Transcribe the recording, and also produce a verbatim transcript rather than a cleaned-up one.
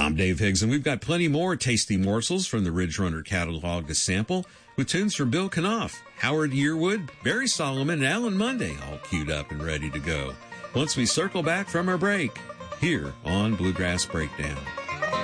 I'm Dave Higgs, and we've got plenty more tasty morsels from the Ridge Runner catalog to sample, with tunes from Bill Knopf, Howard Yearwood, Barry Solomon, and Alan Monday all queued up and ready to go. Once we circle back from our break, here on Bluegrass Breakdown.